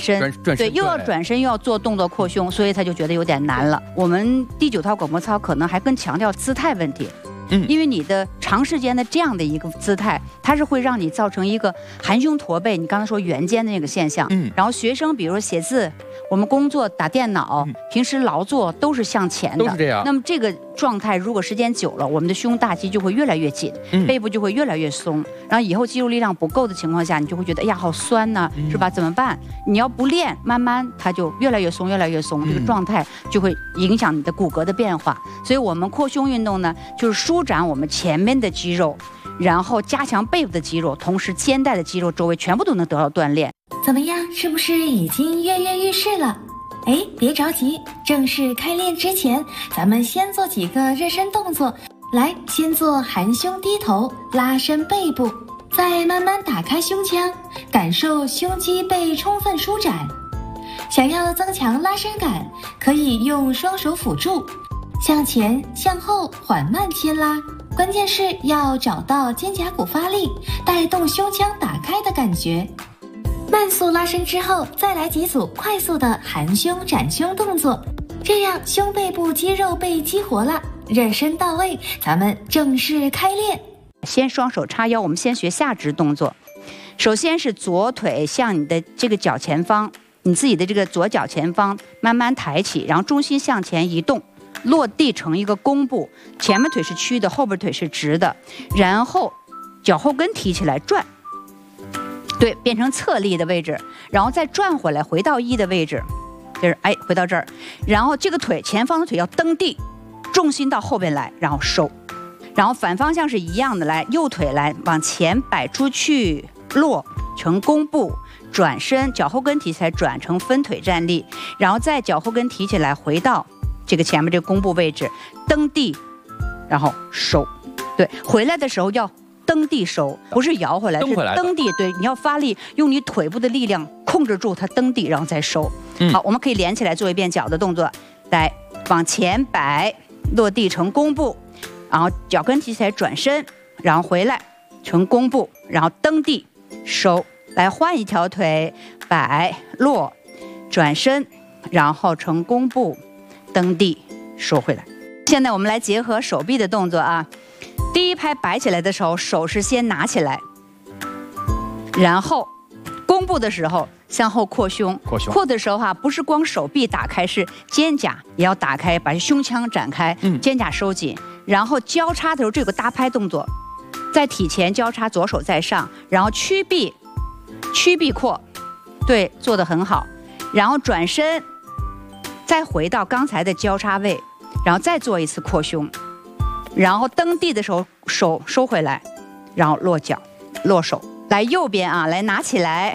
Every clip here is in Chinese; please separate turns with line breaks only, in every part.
身，对，又要转身又要做动作扩胸，所以他就觉得有点难了。我们第9套广播操可能还更强调姿态问题。因为你的长时间的这样的一个姿态，它是会让你造成一个含胸驼背，你刚才说圆肩的那个现象。然后学生比如说写字，我们工作打电脑，平时劳作都是向前的，
都是这样。
那么这个状态如果时间久了，我们的胸大肌就会越来越紧，背部就会越来越松，然后以后肌肉力量不够的情况下，你就会觉得哎呀好酸呢，是吧？怎么办？你要不练，慢慢它就越来越松，越来越松，这个状态就会影响你的骨骼的变化。所以我们扩胸运动呢，就是舒展我们前面的肌肉，然后加强背部的肌肉，同时肩带的肌肉周围全部都能得到锻炼。
怎么样？是不是已经跃跃欲试了？哎，别着急，正式开练之前，咱们先做几个热身动作。来，先做含胸低头，拉伸背部，再慢慢打开胸腔，感受胸肌被充分舒展。想要增强拉伸感，可以用双手辅助，向前向后缓慢牵拉，关键是要找到肩胛骨发力，带动胸腔打开的感觉。慢速拉伸之后，再来几组快速的含胸展胸动作，这样胸背部肌肉被激活了，热身到位，咱们正式开练。
先双手叉腰，我们先学下肢动作。首先是左腿向你的这个脚前方，你自己的这个左脚前方慢慢抬起，然后重心向前移动，落地成一个弓步，前面腿是曲的，后边腿是直的，然后脚后跟提起来转，对，变成侧立的位置，然后再转回来，回到1的位置，就是哎，回到这儿，然后这个腿前方的腿要蹬地，重心到后边来，然后收，然后反方向是一样的，来，右腿来往前摆出去，落成弓步，转身，脚后跟提起来，转成分腿站立，然后再脚后跟提起来，回到这个前面这个弓步位置，蹬地，然后收，对，回来的时候要蹬地收，不是摇回来，是蹬地。对，你要发力，用你腿部的力量控制住它蹬地，然后再收。好，我们可以连起来做一遍脚的动作，来，往前摆，落地成弓步，然后脚跟提起来转身，然后回来成弓步，然后蹬地收。来，换一条腿，摆落，转身，然后成弓步，蹬地收回来。现在我们来结合手臂的动作啊。第一拍摆起来的时候，手是先拿起来，然后弓步的时候向后扩胸，扩的时候不是光手臂打开，是肩胛也要打开，把胸腔展开，肩胛收紧，然后交叉的时候这有个搭拍动作，在体前交叉，左手在上，然后屈臂扩，对，做得很好，然后转身，再回到刚才的交叉位，然后再做一次扩胸。然后蹬地的时候手收回来，然后落脚落手，来右边啊，来拿起来，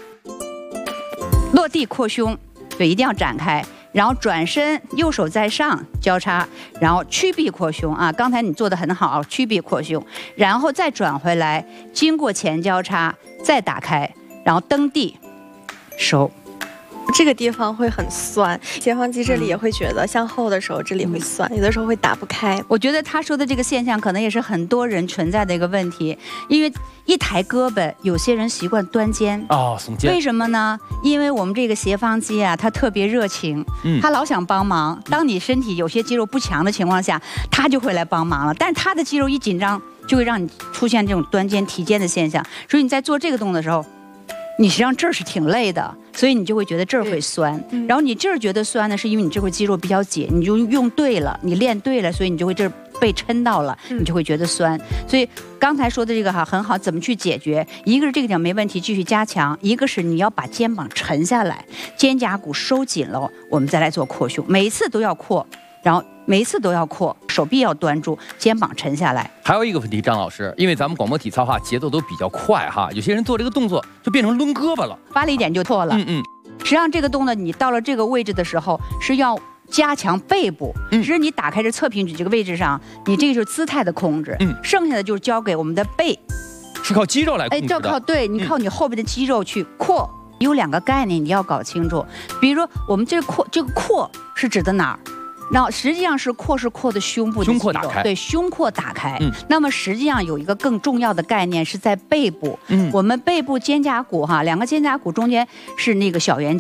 落地扩胸，对，一定要展开，然后转身，右手在上交叉，然后屈臂扩胸啊，刚才你做得很好，屈臂扩胸，然后再转回来，经过前交叉再打开，然后蹬地收。
这个地方会很酸，斜方肌这里也会觉得向后的时候这里会酸，有的时候会打不开。
我觉得他说的这个现象可能也是很多人存在的一个问题，因为一抬胳膊，有些人习惯端肩
耸肩，
为什么呢？因为我们这个斜方肌啊，它特别热情，他老想帮忙。当你身体有些肌肉不强的情况下，他就会来帮忙了。但是他的肌肉一紧张，就会让你出现这种端肩提肩的现象。所以你在做这个动作的时候，你实际上这儿是挺累的，所以你就会觉得这儿会酸，然后你这儿觉得酸呢，是因为你这块肌肉比较紧，你就用对了，你练对了，所以你就会这儿被抻到了，你就会觉得酸。所以刚才说的这个很好，怎么去解决？一个是这个点没问题，继续加强；一个是你要把肩膀沉下来，肩胛骨收紧了，我们再来做扩胸，每一次都要扩。然后每一次都要扩，手臂要端住，肩膀沉下来。
还有一个问题，张老师，因为咱们广播体操节奏都比较快有些人做这个动作就变成抡胳膊了，
发力点就错了。实际上这个动作你到了这个位置的时候是要加强背部，只是你打开这侧平举这个位置上，你这个就是姿态的控制，剩下的就是交给我们的背，
是靠肌肉来控制的。
这靠对，你靠你后边的肌肉去扩。有2个概念你要搞清楚，比如说我们这个扩是指的哪儿？然后实际上是扩的胸部的肌肉，
胸廓打开，
对，胸廓打开。那么实际上有一个更重要的概念是在背部，我们背部肩胛骨2个肩胛骨中间是那个小圆